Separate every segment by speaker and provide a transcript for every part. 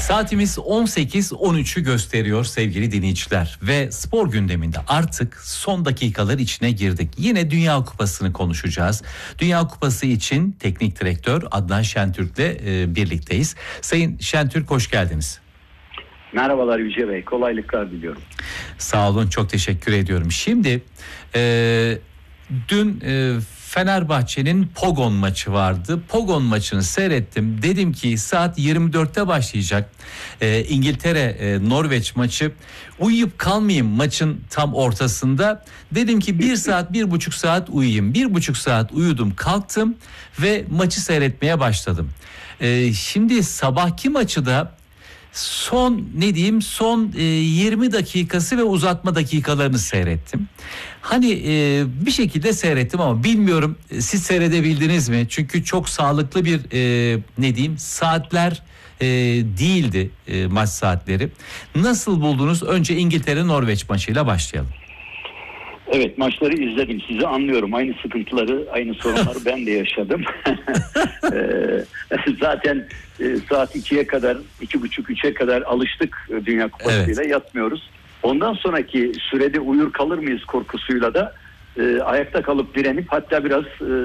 Speaker 1: Saatimiz 18.13'ü gösteriyor sevgili dinleyiciler ve spor gündeminde artık son dakikalar içine girdik. Yine Dünya Kupası'nı konuşacağız. Dünya Kupası için teknik direktör Adnan Şentürk'le birlikteyiz. Sayın Şentürk, hoş geldiniz.
Speaker 2: Merhabalar Yüce Bey, kolaylıklar diliyorum.
Speaker 1: Sağ olun, çok teşekkür ediyorum. Şimdi dün Fenerbahçe'nin Pogon maçı vardı. Pogon maçını seyrettim. Dedim ki saat 24'te başlayacak İngiltere Norveç maçı. Uyuyup kalmayayım maçın tam ortasında. Dedim ki 1,5 saat uyuyayım. 1,5 saat uyudum, kalktım ve maçı seyretmeye başladım. Şimdi sabahki maçı da son 20 dakikası ve uzatma dakikalarını seyrettim. Hani bir şekilde seyrettim ama bilmiyorum siz seyredebildiniz mi? Çünkü çok sağlıklı bir saatler değildi maç saatleri. Nasıl buldunuz? Önce İngiltere-Norveç maçıyla başlayalım.
Speaker 2: Evet, maçları izledim. Sizi anlıyorum. Aynı sıkıntıları, aynı sorunları ben de yaşadım. Zaten saat 2'ye kadar, 2.30-3'e kadar alıştık Dünya Kupası'yla, evet. Yatmıyoruz. Ondan sonraki sürede uyur kalır mıyız korkusuyla da ayakta kalıp direnip hatta biraz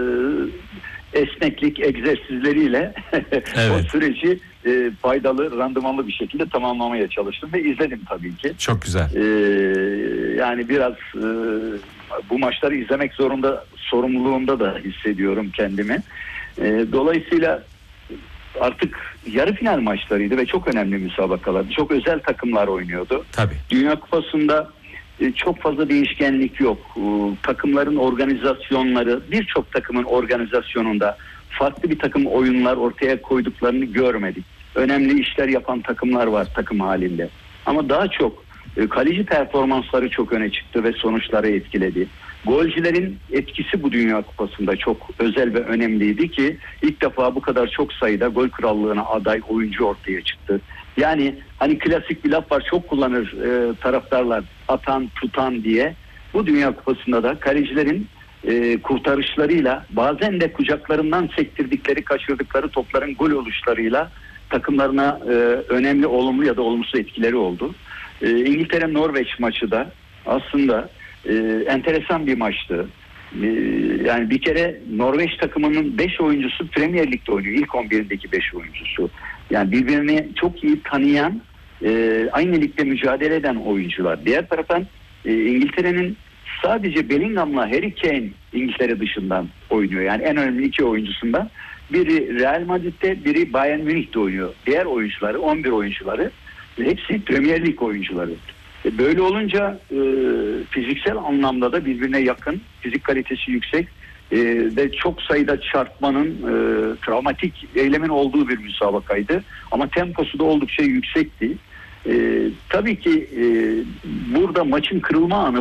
Speaker 2: esneklik egzersizleriyle evet. O süreci faydalı, randımanlı bir şekilde tamamlamaya çalıştım ve izledim tabii ki.
Speaker 1: Çok güzel.
Speaker 2: Yani biraz bu maçları izlemek sorumluluğunda da hissediyorum kendimi. Dolayısıyla artık yarı final maçlarıydı ve çok önemli müsabakalardı. Çok özel takımlar oynuyordu.
Speaker 1: Tabii.
Speaker 2: Dünya Kupası'nda çok fazla değişkenlik yok. Takımların organizasyonları, birçok takımın organizasyonunda farklı bir takım oyunlar ortaya koyduklarını görmedik. Önemli işler yapan takımlar var takım halinde. Ama daha çok kaleci performansları çok öne çıktı ve sonuçları etkiledi. Golcülerin etkisi bu Dünya Kupası'nda çok özel ve önemliydi ki ilk defa bu kadar çok sayıda gol krallığına aday oyuncu ortaya çıktı. Yani hani klasik bir laf var, çok kullanır taraftarlar, atan tutan diye. Bu Dünya Kupası'nda da kalecilerin kurtarışlarıyla, bazen de kucaklarından sektirdikleri, kaçırdıkları topların gol oluşlarıyla takımlarına önemli olumlu ya da olumsuz etkileri oldu. İngiltere-Norveç maçı da aslında enteresan bir maçtı. Yani bir kere Norveç takımının 5 oyuncusu Premier Lig'de oynuyor. İlk 11'indeki 5 oyuncusu. Yani birbirini çok iyi tanıyan, aynı ligde mücadele eden oyuncular. Diğer taraftan İngiltere'nin sadece Bellingham'la Harry Kane İngiltere dışından oynuyor. Yani en önemli 2 oyuncusundan. Biri Real Madrid'de, biri Bayern Münih'te oynuyor. Diğer oyuncuları, 11 oyuncuları hepsi Premier Lig oyuncuları. Böyle olunca fiziksel anlamda da birbirine yakın, fizik kalitesi yüksek ve çok sayıda çarpmanın, travmatik eylemin olduğu bir müsabakaydı. Ama temposu da oldukça yüksekti. Tabii ki burada maçın kırılma anı